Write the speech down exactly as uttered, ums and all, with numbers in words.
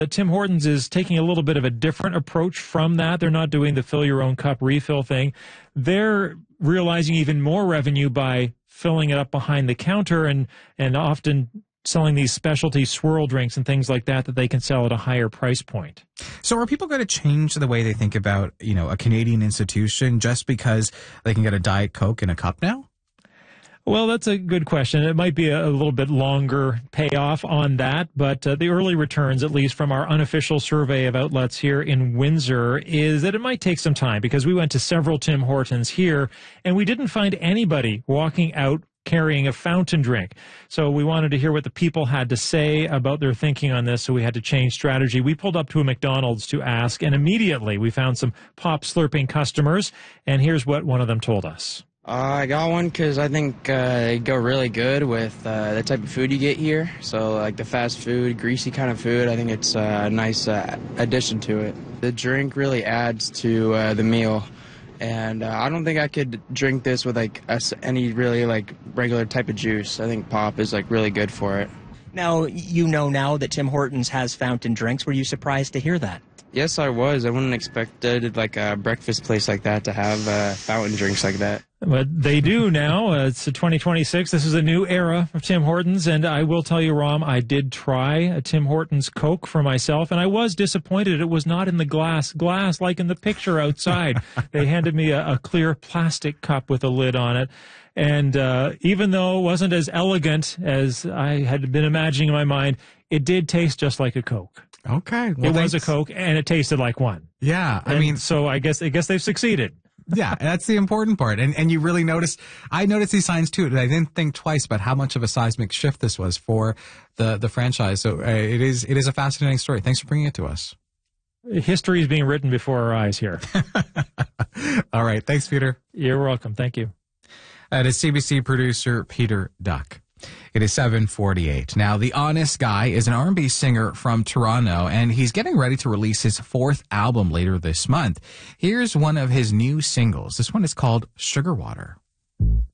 Tim Hortons is taking a little bit of a different approach from that. They're not doing the fill your own cup refill thing. They're realizing even more revenue by filling it up behind the counter and, and often selling these specialty swirl drinks and things like that that they can sell at a higher price point. So are people going to change the way they think about, you know, a Canadian institution just because they can get a Diet Coke in a cup now? Well, that's a good question. It might be a, a little bit longer payoff on that, but uh, the early returns, at least from our unofficial survey of outlets here in Windsor, is that it might take some time because we went to several Tim Hortons here and we didn't find anybody walking out carrying a fountain drink. So we wanted to hear what the people had to say about their thinking on this, so we had to change strategy. We pulled up to a McDonald's to ask, and immediately we found some pop slurping customers, and here's what one of them told us. Uh, I got one because I think uh, they go really good with uh, the type of food you get here. So like the fast food, greasy kind of food, I think it's a nice uh, addition to it. The drink really adds to uh, the meal. And uh, I don't think I could drink this with like a, any really like regular type of juice. I think pop is like really good for it. Now, you know now that Tim Hortons has fountain drinks. Were you surprised to hear that? Yes, I was. I wouldn't expect uh, like a breakfast place like that to have uh, fountain drinks like that. But they do now. Uh, it's twenty twenty-six. This is a new era of Tim Hortons. And I will tell you, Rom, I did try a Tim Hortons Coke for myself, and I was disappointed. It was not in the glass glass like in the picture outside. They handed me a, a clear plastic cup with a lid on it. And uh, even though it wasn't as elegant as I had been imagining in my mind, it did taste just like a Coke. Okay. Well, it was a Coke, and it tasted like one. Yeah, I and mean, so I guess I guess they've succeeded. Yeah, that's the important part. And and you really notice, I noticed these signs too, and I didn't think twice about how much of a seismic shift this was for the the franchise. So uh, it is it is a fascinating story. Thanks for bringing it to us. History is being written before our eyes here. All right. Thanks, Peter. You're welcome. Thank you. That is C B C producer Peter Duck. It is seven forty-eight. Now, The Honest Guy is an R and B singer from Toronto, and he's getting ready to release his fourth album later this month. Here's one of his new singles. This one is called Sugar Water.